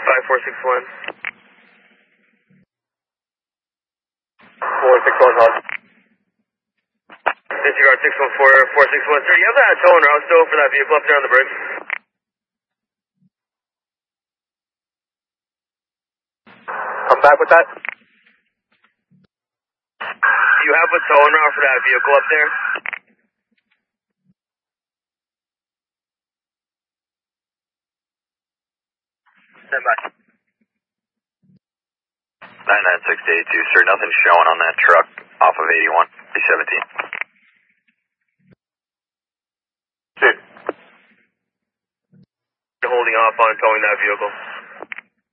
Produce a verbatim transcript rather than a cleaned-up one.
five four six one. four six one, hot. Disregard six one four four six one. Sir, do you have that tow and route still for that vehicle up there on the bridge? Come back with that. Do you have a tow and route for that vehicle up there? Stand by. nine nine six eight two, sir. Nothing showing on that truck off of eighty-one, three seventeen. Holding off on towing that vehicle.